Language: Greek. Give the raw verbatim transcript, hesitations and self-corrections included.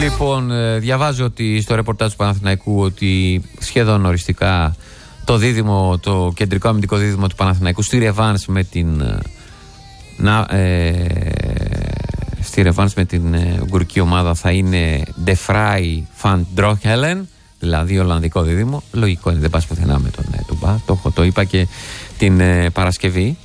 Λοιπόν, διαβάζω ότι στο ρεπορτάζ του Παναθηναϊκού ότι σχεδόν οριστικά το δίδυμο, το κεντρικό αμυντικό δίδυμο του Παναθηναϊκού στη ρεβάνς με την να, ε, στη ρεβάνς με την ε, ουγγουρική ομάδα θα είναι De Vrij van Drongelen, δηλαδή Ολλανδικό δίδυμο. Λογικό είναι, δεν πας πουθενά με τον ε, Τουμπά, το, το είπα και την ε, Παρασκευή.